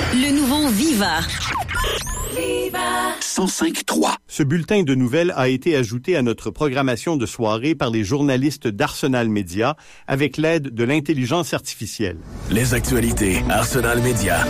Le nouveau Viva. 105.3. Ce bulletin de nouvelles a été ajouté à notre programmation de soirée par les journalistes d'Arsenal Média avec l'aide de l'intelligence artificielle. Les actualités Arsenal Média.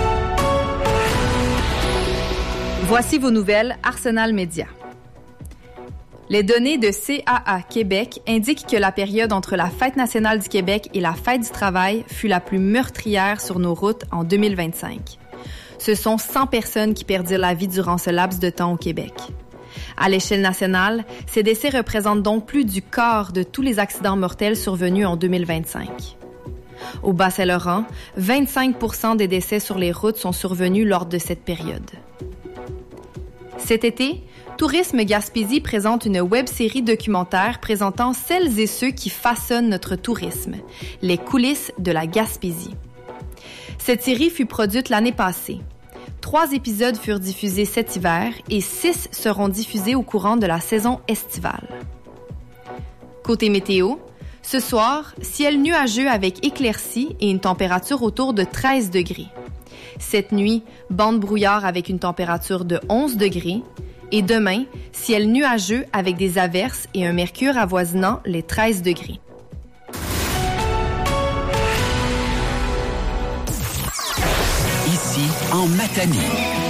Voici vos nouvelles Arsenal Média. Les données de CAA Québec indiquent que la période entre la Fête nationale du Québec et la Fête du travail fut la plus meurtrière sur nos routes en 2025. Ce sont 100 personnes qui perdirent la vie durant ce laps de temps au Québec. À l'échelle nationale, ces décès représentent donc plus du quart de tous les accidents mortels survenus en 2025. Au Bas-Saint-Laurent, 25% des décès sur les routes sont survenus lors de cette période. Cet été, Tourisme Gaspésie présente une web-série documentaire présentant celles et ceux qui façonnent notre tourisme, les coulisses de la Gaspésie. Cette série fut produite l'année passée. 3 épisodes furent diffusés cet hiver et 6 seront diffusés au courant de la saison estivale. Côté météo, ce soir, ciel nuageux avec éclaircies et une température autour de 13 degrés. Cette nuit, bande brouillard avec une température de 11 degrés. Et demain, ciel nuageux avec des averses et un mercure avoisinant les 13 degrés. Ici, en Matanie.